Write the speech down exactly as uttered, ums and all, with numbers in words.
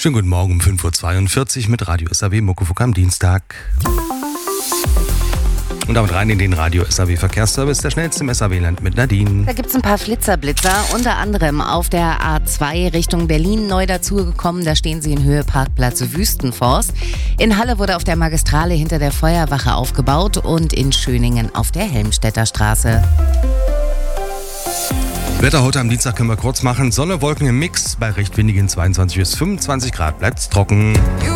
Schönen guten Morgen um fünf Uhr zweiundvierzig mit Radio S A W Muckefuck am Dienstag. Und damit rein in den Radio S A W Verkehrsservice, der schnellste im S A W-Land mit Nadine. Da gibt es ein paar Flitzerblitzer, unter anderem auf der A zwei Richtung Berlin neu dazugekommen. Da stehen sie in Höhe Parkplatz Wüstenforst. In Halle wurde auf der Magistrale hinter der Feuerwache aufgebaut und in Schöningen auf der Helmstedter Straße. Wetter heute am Dienstag können wir kurz machen. Sonne, Wolken im Mix. Bei recht windigen zweiundzwanzig bis fünfundzwanzig Grad bleibt es trocken.